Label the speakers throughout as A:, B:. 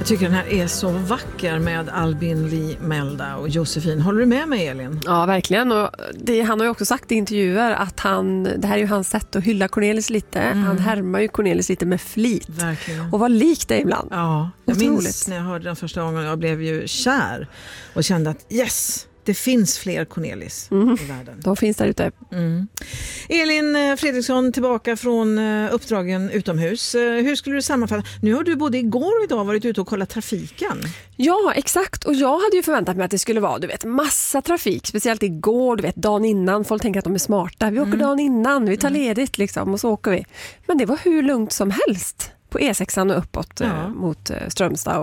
A: Jag tycker den här är så vacker med Albin Lee Melda och Josefin. Håller du med mig, Elin?
B: Ja, verkligen. Och han har ju också sagt i intervjuer att det här är ju hans sätt att hylla Cornelis lite. Han härmar ju Cornelis lite med flit.
A: Verkligen.
B: Och var lik det ibland.
A: Ja, jag minns när jag hörde den första gången. Jag blev ju kär och kände att yes, det finns fler Cornelis i världen.
B: De finns där ute.
A: Elin Fredriksson tillbaka från uppdragen utomhus. Hur skulle du sammanfatta? Nu har du både igår och idag varit ute och kollat trafiken.
B: Ja, exakt. Och jag hade ju förväntat mig att det skulle vara, massa trafik. Speciellt igår, dagen innan. Folk tänker att de är smarta. Vi åker dagen innan, vi tar ledigt liksom och så åker vi. Men det var hur lugnt som helst. På E6 och uppåt mot Strömstad.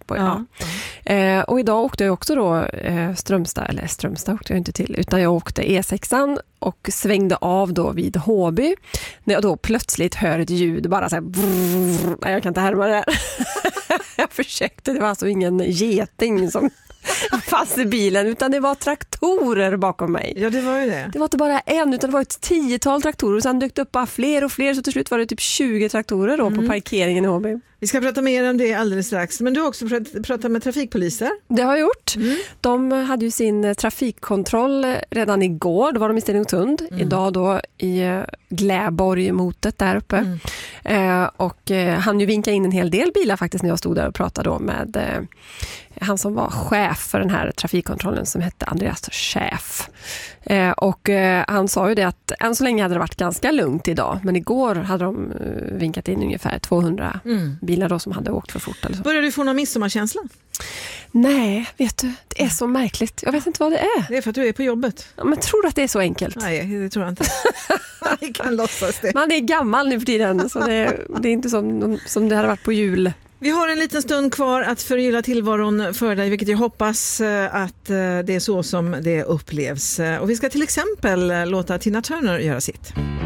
B: Och idag åkte jag också då Strömstad åkte jag inte till, utan jag åkte E6 och svängde av då vid Håby. När jag då plötsligt hör ett ljud, bara så här, nej, jag kan inte härma det här. Jag försökte, det var alltså ingen geting som fanns i bilen, utan det var traktorer bakom mig.
A: Ja, det var ju det.
B: Det var inte bara en, utan det var ett 10-tal traktorer och sen dök det upp bara fler och fler, så till slut var det typ 20 traktorer då på parkeringen i Håby. Vi
A: ska prata mer om det alldeles strax, men du har också pratat med trafikpoliser.
B: Det har jag gjort. De hade ju sin trafikkontroll redan igår, då var de i Stenungsund. Idag då i Gläborg-motet där uppe. Och han ju vinka in en hel del bilar faktiskt när jag stod där och pratade då med han som var chef för den här trafikkontrollen som hette Andreas Schäf. Och han sa ju det att än så länge hade det varit ganska lugnt idag, men igår hade de vinkat in ungefär 200 bilar då som hade åkt för fort. Eller så.
A: Börjar du få någon midsommarkänsla?
B: Nej, vet du, det är så märkligt. Jag vet inte vad det är.
A: Det är för att du är på jobbet.
B: Ja, men tror du att det är så enkelt?
A: Nej, det tror jag inte. Vi kan låtsas det.
B: Man är gammal nu för tiden, så det är inte som det hade varit på jul.
A: Vi har en liten stund kvar att förgylla tillvaron för dig, vilket jag hoppas att det är så som det upplevs. Och vi ska till exempel låta Tina Turner göra sitt.